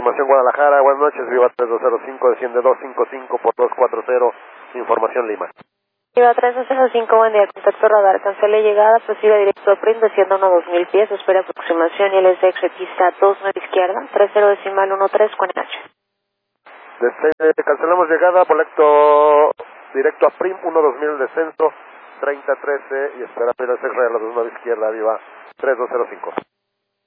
Información Guadalajara, buenas noches, Viva 3205, desciende 255 por 240, Información Lima. Viva 3205, buen día, contacto radar, cancele llegada, posible directo a Prim, desciendo 2000 pies, espera aproximación y LSX pista 29 izquierda, 30.13 con H. Cancelamos llegada, boleto directo a Prim, 1-2000 descenso, 30-13 y espera LSX a la 29 izquierda, Viva 3205.